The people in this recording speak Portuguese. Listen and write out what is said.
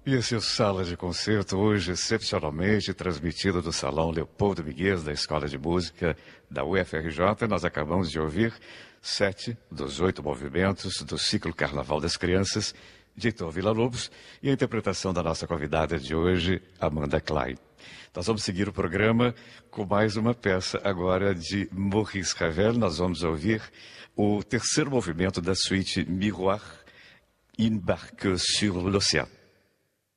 E esse é o Sala de Concerto, hoje excepcionalmente transmitido do Salão Leopoldo Miguel, da Escola de Música da UFRJ. Nós acabamos de ouvir 7 dos 8 movimentos do ciclo Carnaval das Crianças, de Heitor Villa-Lobos, e a interpretação da nossa convidada de hoje, Amanda Klein. Nós vamos seguir o programa com mais uma peça agora de Maurice Ravel. Nós vamos ouvir o terceiro movimento da suíte Miroir, Une barque sur l'océan.